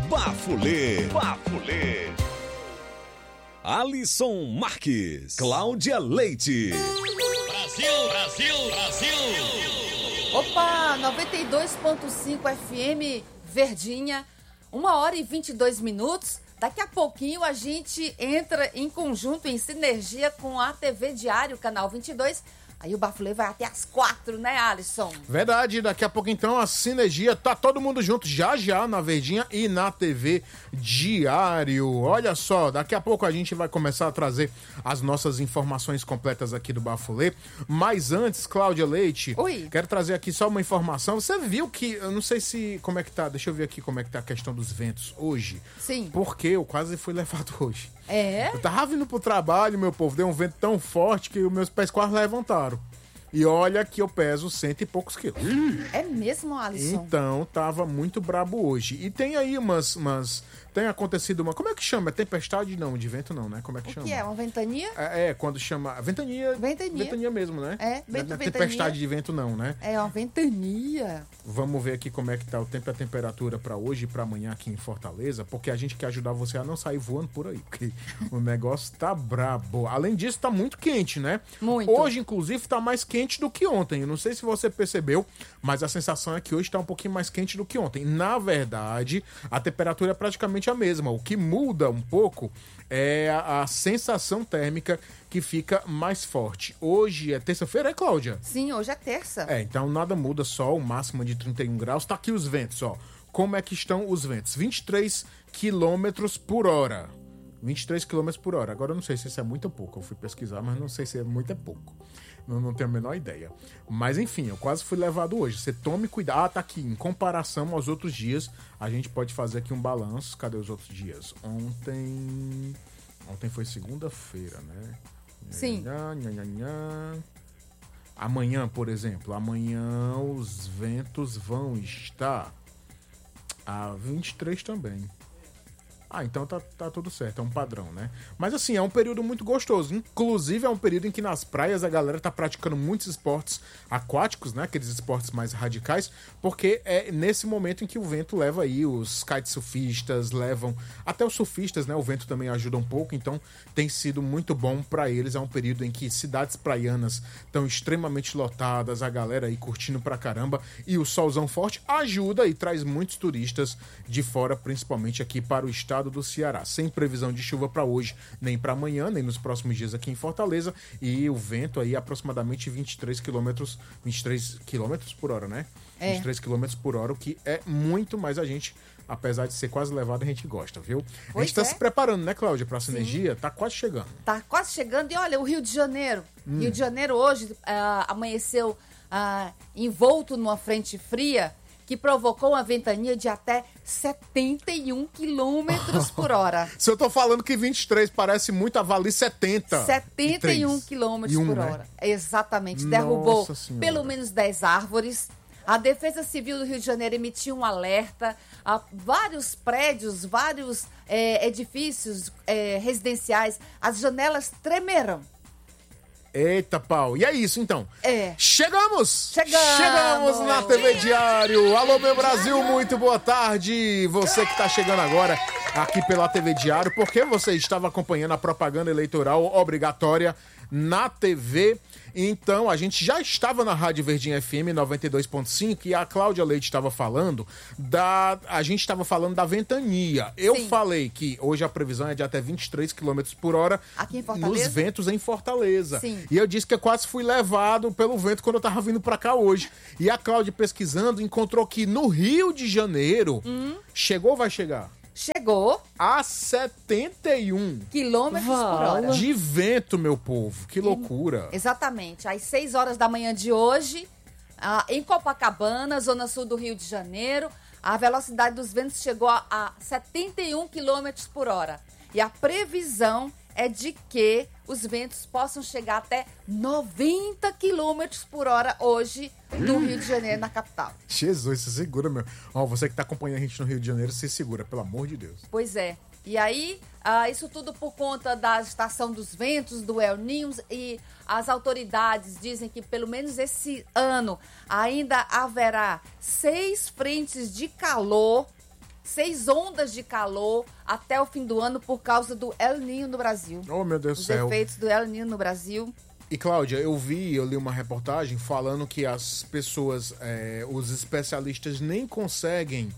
Bafulê. Alisson Marques, Cláudia Leite. Brasil! Opa, 92.5 FM Verdinha, 1h22. Daqui a pouquinho a gente entra em conjunto, em sinergia com a TV Diário, Canal 22. Aí o Bafulê vai até às 4, né, Alisson? Verdade, daqui a pouco então a sinergia, tá todo mundo junto já na Verdinha e na TV Diário. Olha só, daqui a pouco a gente vai começar a trazer as nossas informações completas aqui do Bafulê. Mas antes, Cláudia Leite, Oi. Quero trazer aqui só uma informação. Você viu que, eu não sei se, como é que tá, deixa eu ver aqui como é que tá a questão dos ventos hoje. Sim. Porque eu quase fui levado hoje. É? Eu tava vindo pro trabalho, meu povo, deu um vento tão forte que os meus pés quase levantaram. E olha que eu peso 100 e poucos quilos. É mesmo, Alisson? Então, tava muito brabo hoje. E tem aí tem acontecido uma... Como é que chama? É tempestade? Não, de vento não, né? Como é que chama? O que é? Uma ventania? Quando chama... Ventania. Ventania mesmo, né? É, não é ventania. tempestade de vento não, né? É uma ventania. Vamos ver aqui como é que tá o tempo e a temperatura pra hoje e pra amanhã aqui em Fortaleza, porque a gente quer ajudar você a não sair voando por aí, porque o negócio tá brabo. Além disso, tá muito quente, né? Muito. Hoje, inclusive, tá mais quente do que ontem. Eu não sei se você percebeu, mas a sensação é que hoje tá um pouquinho mais quente do que ontem. Na verdade, a temperatura é praticamente a mesma. O que muda um pouco é a sensação térmica que fica mais forte. Hoje é terça-feira, Cláudia? Sim, hoje é terça. Então nada muda, só o máximo de 31 graus. Tá aqui os ventos, ó. Como é que estão os ventos? 23 quilômetros por hora. 23 km por hora. Agora eu não sei se isso é muito ou pouco. Eu fui pesquisar, mas não sei se é muito ou pouco. Não tenho a menor ideia. Mas enfim, eu quase fui levado hoje. Você tome cuidado. Ah, tá aqui. Em comparação aos outros dias, a gente pode fazer aqui um balanço. Cadê os outros dias? Ontem foi segunda-feira, né? Sim. Amanhã, por exemplo. Amanhã os ventos vão estar a 23 também. Então tá tudo certo, é um padrão, né? Mas assim, é um período muito gostoso. Inclusive, é um período em que nas praias a galera tá praticando muitos esportes aquáticos, né? Aqueles esportes mais radicais, porque é nesse momento em que o vento leva aí os kitesurfistas, levam até os surfistas, né? O vento também ajuda um pouco, então tem sido muito bom pra eles. É um período em que cidades praianas estão extremamente lotadas, a galera aí curtindo pra caramba, e o solzão forte ajuda e traz muitos turistas de fora, principalmente aqui para o estado do Ceará, sem previsão de chuva para hoje, nem para amanhã, nem nos próximos dias aqui em Fortaleza, e o vento aí aproximadamente 23 km por hora, né? 23 km por hora, o que é muito, mas a gente, apesar de ser quase levado, a gente gosta, viu? A gente tá se preparando, né, Cláudia, pra sinergia? Tá quase chegando. Tá quase chegando, e olha, o Rio de Janeiro. Rio de Janeiro hoje amanheceu envolto numa frente fria, que provocou uma ventania de até 71 quilômetros por hora. Se eu tô falando que 23 parece muito, avalie 70. 71 quilômetros por hora. Exatamente. Derrubou pelo menos 10 árvores. A Defesa Civil do Rio de Janeiro emitiu um alerta a vários prédios, vários edifícios residenciais. As janelas tremerão. Eita, pau. E é isso, então. Chegamos na TV Diário. Alô, meu Brasil, muito boa tarde. Você que tá chegando agora aqui pela TV Diário, porque você estava acompanhando a propaganda eleitoral obrigatória na TV. Então, a gente já estava na Rádio Verdinha FM 92.5 e a Cláudia Leite estava falando a gente estava falando da ventania. Eu falei que hoje a previsão é de até 23 km por hora aqui em Fortaleza? Nos ventos em Fortaleza. Sim. E eu disse que eu quase fui levado pelo vento quando eu tava vindo pra cá hoje. E a Cláudia, pesquisando, encontrou que no Rio de Janeiro chegou ou vai chegar? Chegou a 71 quilômetros por hora. De vento, meu povo. Que loucura. Exatamente. Às 6 horas da manhã de hoje, em Copacabana, zona sul do Rio de Janeiro, a velocidade dos ventos chegou a 71 quilômetros por hora. E a previsão é de que os ventos possam chegar até 90 quilômetros por hora hoje no Rio de Janeiro, na capital. Jesus, se segura, meu. Você que tá acompanhando a gente no Rio de Janeiro, se segura, pelo amor de Deus. Pois é. E aí, isso tudo por conta da estação dos ventos, do El Niño, e as autoridades dizem que pelo menos esse ano ainda haverá 6 frentes de calor 6 ondas de calor até o fim do ano por causa do El Niño no Brasil. Oh, meu Deus do Os céu. efeitos do El Niño no Brasil. E, Cláudia, eu li uma reportagem falando que as pessoas, os especialistas nem conseguem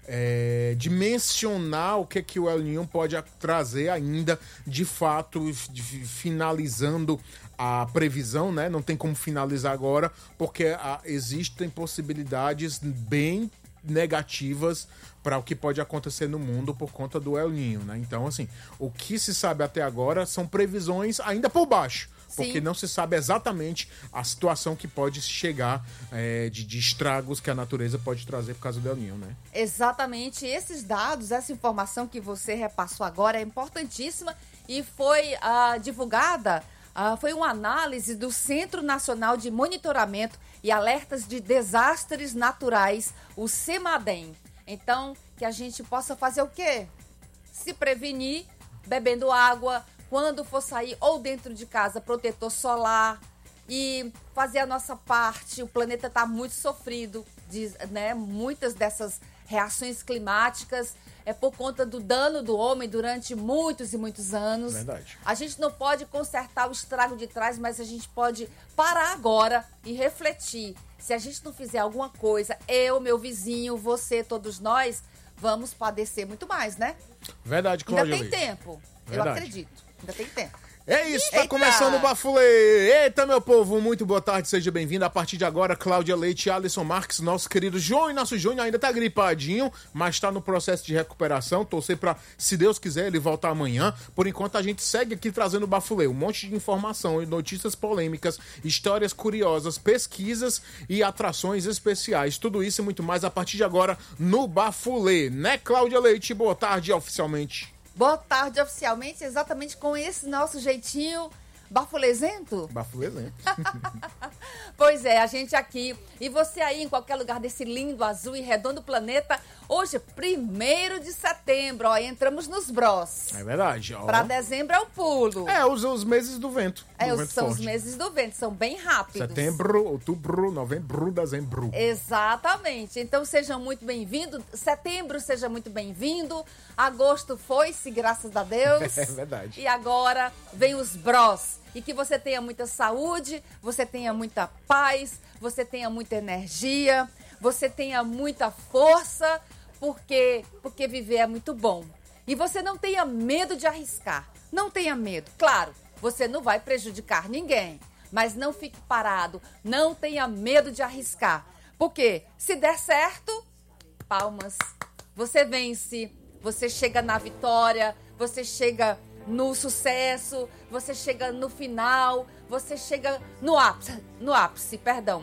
dimensionar o que o El Niño pode trazer ainda, de fato, finalizando a previsão, né? Não tem como finalizar agora, porque existem possibilidades bem negativas para o que pode acontecer no mundo por conta do El Niño, né? Então, assim, o que se sabe até agora são previsões ainda por baixo. Porque Sim. não se sabe exatamente a situação que pode chegar de estragos que a natureza pode trazer por causa do El Niño, né? Exatamente. Esses dados, essa informação que você repassou agora é importantíssima e foi divulgada, foi uma análise do Centro Nacional de Monitoramento e Alertas de Desastres Naturais, o CEMADEM. Então, que a gente possa fazer o quê? Se prevenir, bebendo água, quando for sair ou dentro de casa, protetor solar e fazer a nossa parte. O planeta está muito sofrido, né? Muitas dessas reações climáticas é por conta do dano do homem durante muitos e muitos anos. Verdade. A gente não pode consertar o estrago de trás, mas a gente pode parar agora e refletir. Se a gente não fizer alguma coisa, eu, meu vizinho, você, todos nós, vamos padecer muito mais, né? Verdade, Cláudia. Ainda tem tempo, Verdade. eu acredito. Ainda tem tempo. É isso, tá Eita! começando o Bafulê. Eita, meu povo, muito boa tarde, seja bem-vindo. A partir de agora, Cláudia Leite e Alisson Marques, nosso querido João. E nosso João ainda tá gripadinho, mas tá no processo de recuperação. Torcer pra, se Deus quiser, ele voltar amanhã. Por enquanto, a gente segue aqui trazendo o Bafulê. Um monte de informação e notícias polêmicas, histórias curiosas, pesquisas e atrações especiais. Tudo isso e muito mais a partir de agora no Bafulê. Né, Cláudia Leite? Boa tarde, oficialmente. Boa tarde, oficialmente, exatamente com esse nosso jeitinho bafulezento. Bafulezento. Pois é, a gente aqui e você aí em qualquer lugar desse lindo, azul e redondo planeta. Hoje, 1º de setembro, ó, entramos nos bros. É verdade. Ó. Pra dezembro é o pulo. Os meses do vento. Do vento São os forte. meses do vento, são bem rápidos. Setembro, outubro, novembro, dezembro. Exatamente. Então sejam muito bem-vindos. Setembro seja muito bem-vindo. Agosto foi-se, graças a Deus. É verdade. E agora vem os bros. E que você tenha muita saúde, você tenha muita paz, você tenha muita energia, você tenha muita força, porque viver é muito bom. E você não tenha medo de arriscar. Não tenha medo. Claro, você não vai prejudicar ninguém. Mas não fique parado, não tenha medo de arriscar. Porque se der certo, palmas. Você vence, você chega na vitória, você chega no sucesso, você chega no final, você chega no ápice, perdão.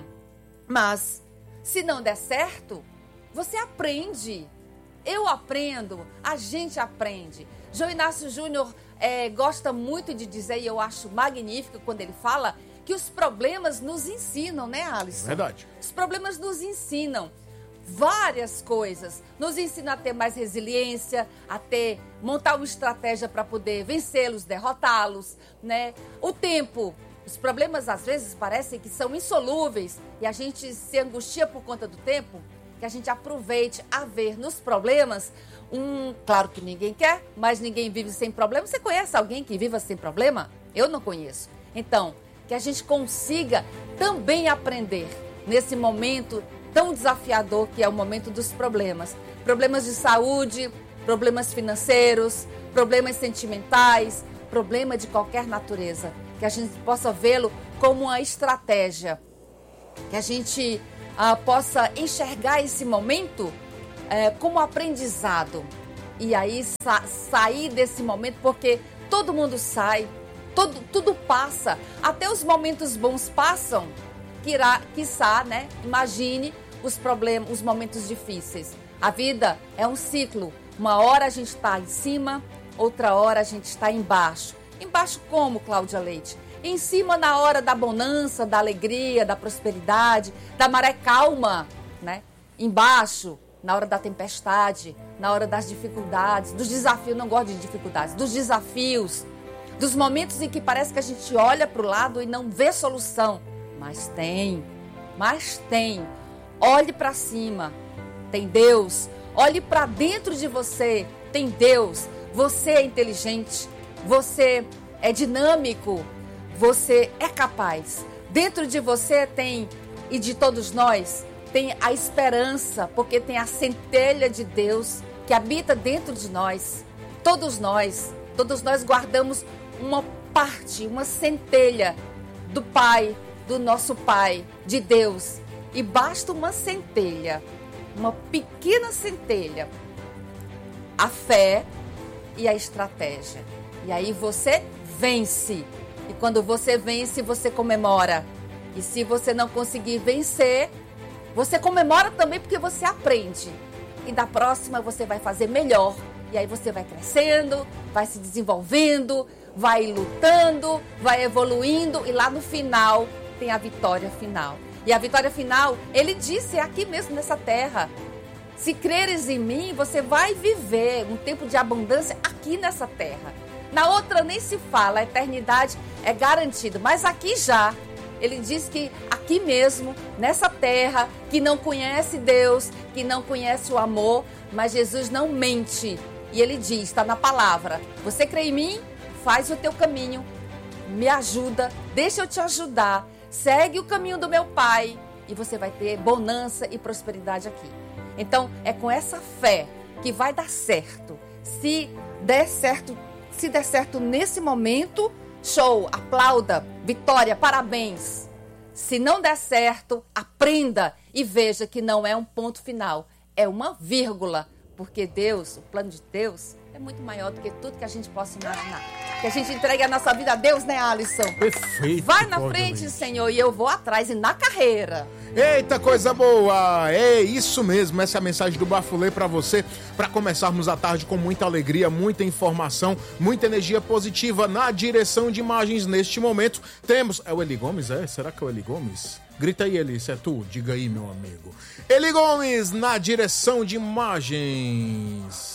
Mas se não der certo, você aprende. Eu aprendo, a gente aprende. João Inácio Júnior gosta muito de dizer, e eu acho magnífico quando ele fala, que os problemas nos ensinam, né, Alisson? Verdade. Os problemas nos ensinam várias coisas. Nos ensinam a ter mais resiliência, montar uma estratégia para poder vencê-los, derrotá-los, né? O tempo. Os problemas às vezes parecem que são insolúveis e a gente se angustia por conta do tempo. Que a gente aproveite a ver nos problemas claro que ninguém quer, mas ninguém vive sem problema. Você conhece alguém que viva sem problema? Eu não conheço. Então, que a gente consiga também aprender nesse momento tão desafiador que é o momento dos problemas. Problemas de saúde, problemas financeiros, problemas sentimentais, problema de qualquer natureza. Que a gente possa vê-lo como uma estratégia. Que a gente possa enxergar esse momento como aprendizado. E aí sair desse momento, porque todo mundo sai, tudo passa. Até os momentos bons passam. Quiçá, né? Imagine os problemas, os momentos difíceis. A vida é um ciclo. Uma hora a gente está em cima, outra hora a gente está embaixo. Embaixo como, Cláudia Leite? Em cima na hora da bonança, da alegria, da prosperidade, da maré calma, né? Embaixo, na hora da tempestade, na hora das dificuldades, dos desafios, não gosto de dificuldades, dos desafios, dos momentos em que parece que a gente olha para o lado e não vê solução. Mas tem. Olhe para cima, tem Deus. Olhe para dentro de você, tem Deus. Você é inteligente, você é dinâmico, você é capaz. Dentro de você tem, e de todos nós, tem a esperança, porque tem a centelha de Deus que habita dentro de nós. Todos nós guardamos uma parte, uma centelha do Pai, do nosso Pai, de Deus. E basta uma centelha, uma pequena centelha, a fé e a estratégia. E aí você vence. E quando você vence, você comemora. E se você não conseguir vencer, você comemora também porque você aprende. E da próxima você vai fazer melhor. E aí você vai crescendo, vai se desenvolvendo, vai lutando, vai evoluindo. E lá no final tem a vitória final. E a vitória final, ele disse, é aqui mesmo nessa terra. Se creres em mim, você vai viver um tempo de abundância aqui nessa terra. Na outra nem se fala, a eternidade é garantida. Mas aqui já, ele diz que aqui mesmo, nessa terra, que não conhece Deus, que não conhece o amor, mas Jesus não mente. E ele diz, está na palavra, você crê em mim? Faz o teu caminho, me ajuda, deixa eu te ajudar. Segue o caminho do meu Pai e você vai ter bonança e prosperidade aqui. Então, é com essa fé que vai dar certo. Se der certo nesse momento, show, aplauda, vitória, parabéns. Se não der certo, aprenda e veja que não é um ponto final, é uma vírgula. Porque Deus, o plano de Deus, é muito maior do que tudo que a gente possa imaginar. Que a gente entregue a nossa vida a Deus, né, Alisson? Perfeito. Vai na frente, Senhor, e eu vou atrás e na carreira. Eita, coisa boa! É isso mesmo, essa é a mensagem do Bafulê pra você, pra começarmos a tarde com muita alegria, muita informação, muita energia positiva na direção de imagens neste momento. Temos... É o Eli Gomes, é? Será que é o Eli Gomes? Grita aí, Eli, se é tu? Diga aí, meu amigo. Eli Gomes na direção de imagens.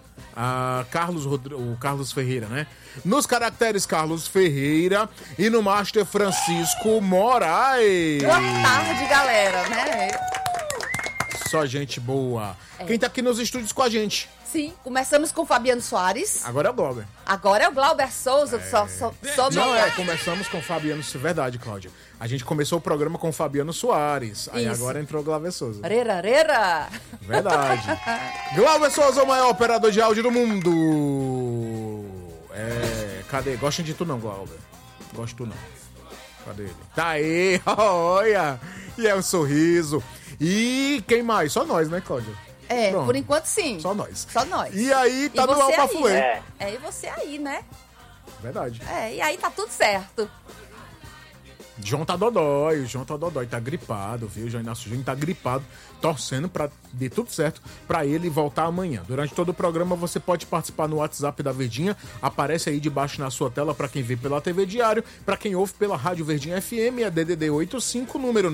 O Carlos Ferreira, né? Nos caracteres Carlos Ferreira e no Master Francisco Moraes. Boa tarde, galera, né? Só gente boa. Quem tá aqui nos estúdios com a gente? Sim, começamos com o Fabiano Soares. Agora é o Glauber. Agora é o Glauber Souza. Começamos com o Fabiano... Verdade, Cláudia. A gente começou o programa com o Fabiano Soares. Aí agora entrou o Glauber Souza. Rera. Verdade. Glauber Souza, o maior operador de áudio do mundo. Cadê? Gostam de tu não, Glauber? Gosto tu não. Cadê ele? Tá aí, olha. E é o sorriso. E quem mais? Só nós, né, Cláudia? Pronto. Por enquanto sim. Só nós. Só nós. E aí, tá no Alpafulê. E você aí, né? Verdade. E aí tá tudo certo. João tá dodói, tá gripado, viu? João Inácio Júnior tá gripado, torcendo pra dar tudo certo pra ele voltar amanhã. Durante todo o programa você pode participar no WhatsApp da Verdinha, aparece aí debaixo na sua tela pra quem vê pela TV Diário, pra quem ouve pela Rádio Verdinha FM, é DDD 85, número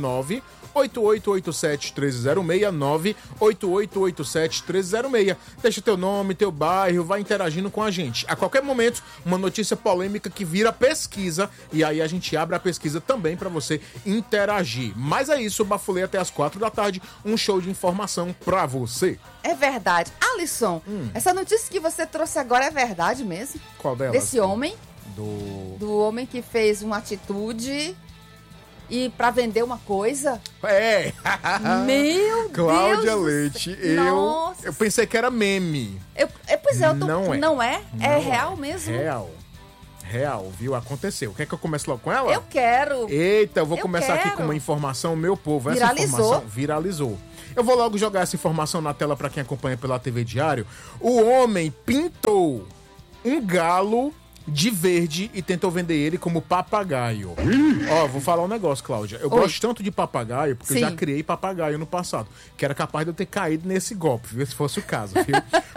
98887-1306, 98887-1306. Deixa teu nome, teu bairro, vai interagindo com a gente. A qualquer momento, uma notícia polêmica que vira pesquisa, e aí a gente abre a pesquisa também pra você interagir. Mas é isso, o Bafulê até as 4 da tarde, um show de informação pra você. É verdade. Alisson, essa notícia que você trouxe agora é verdade mesmo? Qual delas? Desse homem? Do homem que fez uma atitude e pra vender uma coisa? Meu Cláudia Deus! Leite, Nossa. eu pensei que era meme. Não é? É real mesmo? Real, viu? Aconteceu. Quer que eu comece logo com ela? Eu quero. Eita, eu vou começar aqui com uma informação, meu povo. Essa informação viralizou. Eu vou logo jogar essa informação na tela para quem acompanha pela TV Diário. O homem pintou um galo de verde e tentou vender ele como papagaio. Vou falar um negócio, Cláudia. Eu gosto tanto de papagaio, porque eu já criei papagaio no passado, que era capaz de eu ter caído nesse golpe, viu? Se fosse o caso, viu?